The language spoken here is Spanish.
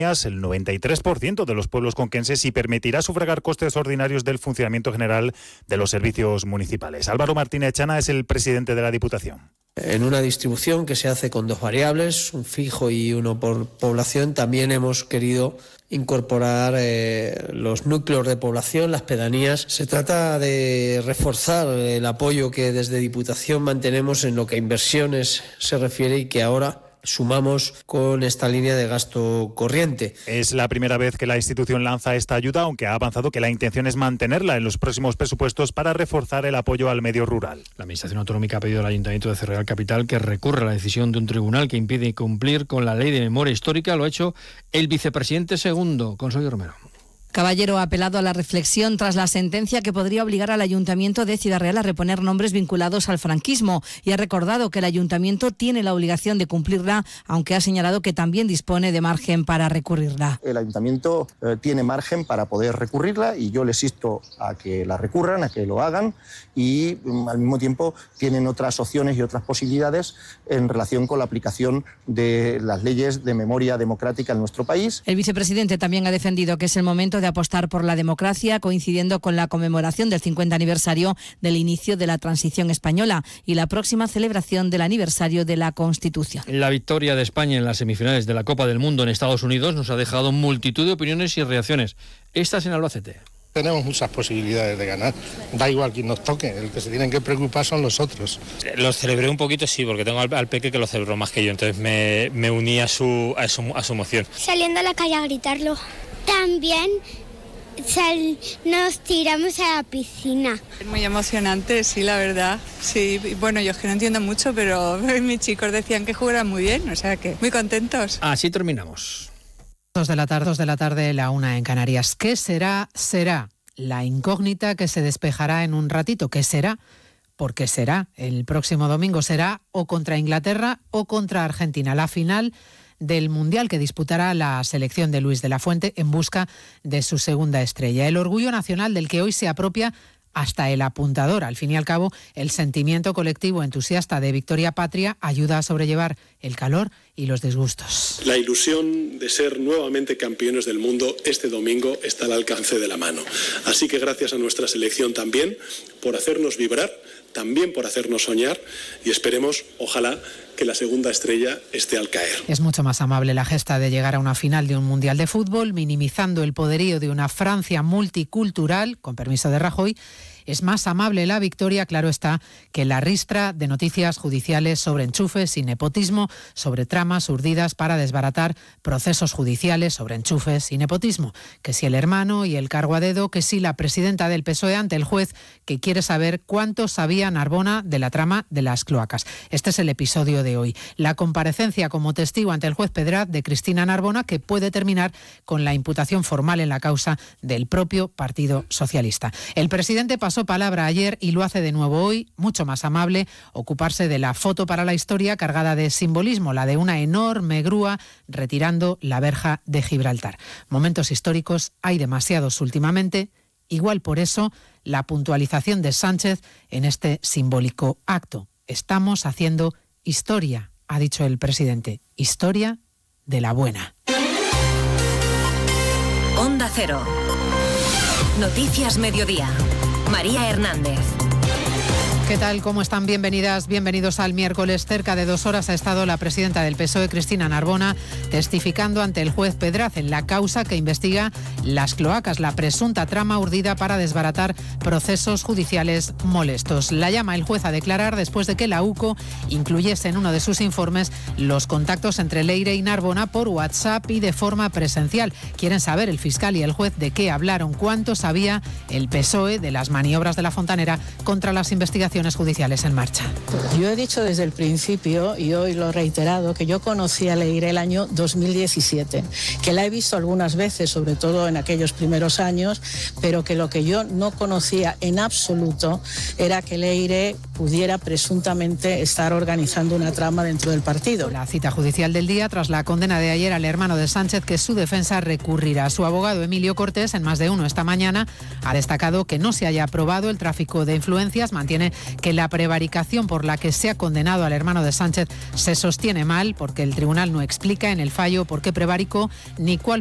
el 93% de los pueblos conquenses y permitirá sufragar costes ordinarios del funcionamiento general de los servicios municipales. Álvaro Martínez Chana es el presidente de la Diputación. En una distribución que se hace con dos variables, un fijo y uno por población, también hemos querido incorporar los núcleos de población, las pedanías. Se trata de reforzar el apoyo que desde Diputación mantenemos en lo que a inversiones se refiere y que ahora sumamos con esta línea de gasto corriente. Es la primera vez que la institución lanza esta ayuda, aunque ha avanzado que la intención es mantenerla en los próximos presupuestos para reforzar el apoyo al medio rural. La Administración Autonómica ha pedido al Ayuntamiento de Ciudad Real Capital que recurra a la decisión de un tribunal que impide cumplir con la Ley de Memoria Histórica. Lo ha hecho el vicepresidente segundo, Consuelo Romero. Caballero ha apelado a la reflexión tras la sentencia que podría obligar al Ayuntamiento de Ciudad Real a reponer nombres vinculados al franquismo y ha recordado que el Ayuntamiento tiene la obligación de cumplirla, aunque ha señalado que también dispone de margen para recurrirla. El Ayuntamiento tiene margen para poder recurrirla y yo les insto a que la recurran, a que lo hagan y al mismo tiempo tienen otras opciones y otras posibilidades en relación con la aplicación de las leyes de memoria democrática en nuestro país. El vicepresidente también ha defendido que es el momento de apostar por la democracia, coincidiendo con la conmemoración del 50 aniversario del inicio de la transición española y la próxima celebración del aniversario de la Constitución. La victoria de España en las semifinales de la Copa del Mundo en Estados Unidos nos ha dejado multitud de opiniones y reacciones. Estas en Albacete. Tenemos muchas posibilidades de ganar, da igual quien nos toque, el que se tienen que preocupar son los otros. Los celebré un poquito, sí, porque tengo al peque que lo celebró más que yo, entonces me uní a su emoción. Saliendo a la calle a gritarlo. También nos tiramos a la piscina. Es muy emocionante, sí, la verdad. Sí, bueno, yo es que no entiendo mucho, pero mis chicos decían que jugaran muy bien, o sea que muy contentos. Así terminamos. 2 de la tarde, la 1 en Canarias. ¿Qué será? Será la incógnita que se despejará en un ratito. ¿Qué será? Porque será el próximo domingo, será o contra Inglaterra o contra Argentina. La final del Mundial que disputará la selección de Luis de la Fuente en busca de su segunda estrella. El orgullo nacional del que hoy se apropia hasta el apuntador. Al fin y al cabo, el sentimiento colectivo entusiasta de victoria patria ayuda a sobrellevar el calor y los disgustos. La ilusión de ser nuevamente campeones del mundo este domingo está al alcance de la mano. Así que gracias a nuestra selección también por hacernos vibrar, también por hacernos soñar y esperemos, ojalá, que la segunda estrella esté al caer. Es mucho más amable la gesta de llegar a una final de un Mundial de Fútbol, minimizando el poderío de una Francia multicultural, con permiso de Rajoy. Es más amable la victoria, claro está, que la ristra de noticias judiciales sobre enchufes y nepotismo, sobre tramas urdidas para desbaratar procesos judiciales sobre enchufes y nepotismo. Que si el hermano y el cargo a dedo, que si la presidenta del PSOE ante el juez que quiere saber cuánto sabía Narbona de la trama de las cloacas. Este es el episodio de hoy. La comparecencia como testigo ante el juez Pedraz de Cristina Narbona, que puede terminar con la imputación formal en la causa del propio Partido Socialista. El presidente pasó palabra ayer y lo hace de nuevo hoy, mucho más amable, ocuparse de la foto para la historia cargada de simbolismo, la de una enorme grúa retirando la verja de Gibraltar. Momentos históricos hay demasiados últimamente, igual por eso la puntualización de Sánchez en este simbólico acto. Estamos haciendo historia, ha dicho el presidente, historia de la buena. Onda Cero. Noticias Mediodía. María Hernández. ¿Qué tal? ¿Cómo están? Bienvenidas, bienvenidos al miércoles. Cerca de 2 horas ha estado la presidenta del PSOE, Cristina Narbona, testificando ante el juez Pedraz en la causa que investiga las cloacas, la presunta trama urdida para desbaratar procesos judiciales molestos. La llama el juez a declarar después de que la UCO incluyese en uno de sus informes los contactos entre Leire y Narbona por WhatsApp y de forma presencial. Quieren saber el fiscal y el juez de qué hablaron, cuánto sabía el PSOE de las maniobras de la Fontanera contra las investigaciones judiciales en marcha. Yo he dicho desde el principio, y hoy lo he reiterado, que yo conocí a Leire el año 2017, que la he visto algunas veces, sobre todo en aquellos primeros años, pero que lo que yo no conocía en absoluto era que Leire pudiera presuntamente estar organizando una trama dentro del partido. La cita judicial del día tras la condena de ayer al hermano de Sánchez, que su defensa recurrirá. Su abogado Emilio Cortés, en Más de Uno esta mañana, ha destacado que no se haya aprobado el tráfico de influencias, mantiene que la prevaricación por la que se ha condenado al hermano de Sánchez se sostiene mal, porque el tribunal no explica en el fallo por qué prevaricó ni cuál